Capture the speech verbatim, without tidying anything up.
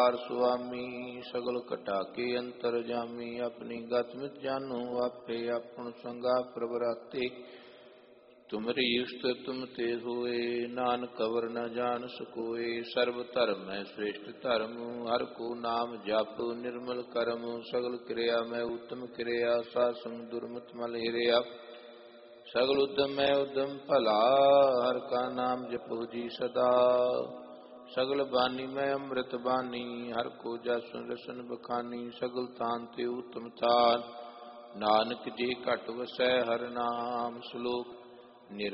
ਸੁਆਮੀ ਸਗਲ ਘਟਾ ਕੇ ਅੰਤਰ ਜਾਮੀ। ਆਪਣੀ ਗਤ ਮਿਤ ਜਾਨੂ ਆਪੇ ਆਪਣ ਸੰਗਾ ਪ੍ਰਭਰਾਤੇ। ਤੁਮਰੀ ਉਸਤਤ ਤੁਮ ਤੇ ਹੋਏ ਨਾਨਕ ਕਵਰ ਨ ਜਾਣ ਸਕੋਏ। ਸਰਬ ਧਰਮ ਹੈ ਸ੍ਰੇਸ਼ਟ ਧਰਮ ਹਰ ਕੋ ਨਾਮ ਜਪ। ਨਿਰਮਲ ਕਰਮ ਸਗਲ ਕਿਰਿਆ ਮੈਂ ਉਤਮ ਕਿਰਿਆ। ਸਾਧ ਸੰਗ ਦੁਰਮਤ ਮਲ ਹਿਰਿਆ ਸਗਲ ਉਦਮ ਮੈਂ ਉਦਮ ਭਲਾ। ਹਰ ਕਾ ਨਾਮ ਜਪੋ ਜੀ ਸਦਾ ਸਗਲ ਬਾਣੀ ਮੈਂ ਅੰਮ੍ਰਿਤ ਬਾਣੀ। ਹਰ ਕੋ ਜਸ ਰਸਨ ਬਖਾਨੀ ਸਗਲ ਤਾਨ ਤੇ ਉਤਮ ਤਾਨ। ਨਾਨਕ ਜੀ ਘਟ ਵਸੈ ਹਰ ਨਾਮ। ਸ਼ਲੋਕ